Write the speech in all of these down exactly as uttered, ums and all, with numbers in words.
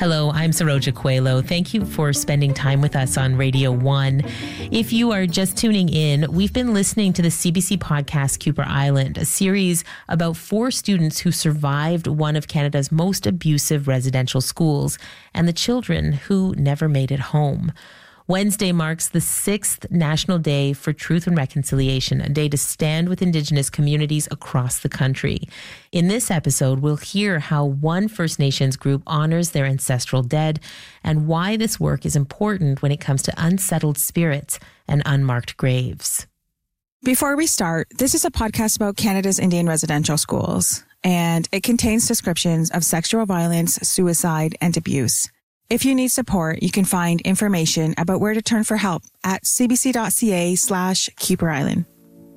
Hello, I'm Saroja Coelho. Thank you for spending time with us on Radio One. If you are just tuning in, we've been listening to the C B C podcast Kuper Island, a series about four students who survived one of Canada's most abusive residential schools and the children who never made it home. Wednesday marks the sixth National Day for Truth and Reconciliation, a day to stand with Indigenous communities across the country. In this episode, we'll hear how one First Nations group honors their ancestral dead and why this work is important when it comes to unsettled spirits and unmarked graves. Before we start, this is a podcast about Canada's Indian residential schools, and it contains descriptions of sexual violence, suicide, and abuse. If you need support, you can find information about where to turn for help at cbc.ca slash Kuper Island.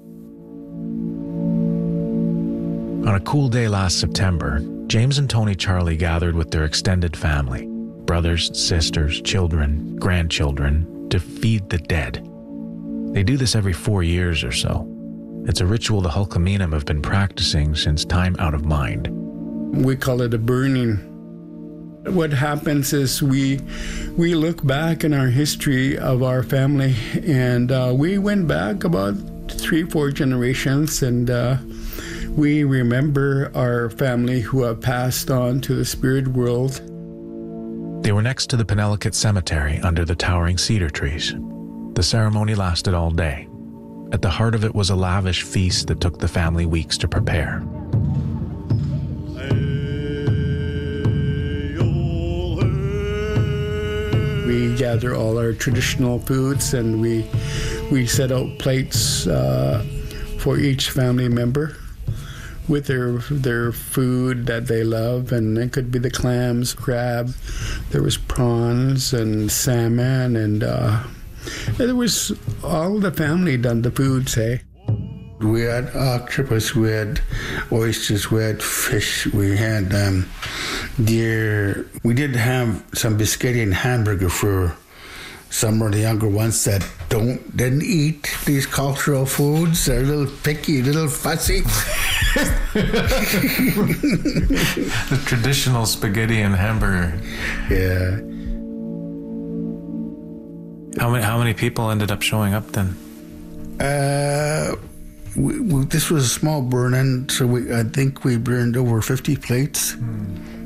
On a cool day last September, James and Tony Charlie gathered with their extended family, brothers, sisters, children, grandchildren, to feed the dead. They do this every four years or so. It's a ritual the Hulkaminam have been practicing since time out of mind. We call it a burning. What happens is we we look back in our history of our family, and uh, we went back about three, four generations, and uh, we remember our family who have passed on to the spirit world. They were next to the Penelakut Cemetery under the towering cedar trees. The ceremony lasted all day. At the heart of it was a lavish feast that took the family weeks to prepare. We gather all our traditional foods, and we we set out plates uh, for each family member with their their food that they love, and it could be the clams, crab. There was prawns and salmon, and uh, there was all the family done the food. Say. We had octopus, we had oysters, we had fish, we had um, deer. We did have some biscuit and hamburger for some of the younger ones that don't didn't eat these cultural foods. They're a little picky, a little fussy. The traditional spaghetti and hamburger. Yeah. How many, how many people ended up showing up then? Uh... We, we, this was a small burn-in, so we, I think we burned over fifty plates. Mm.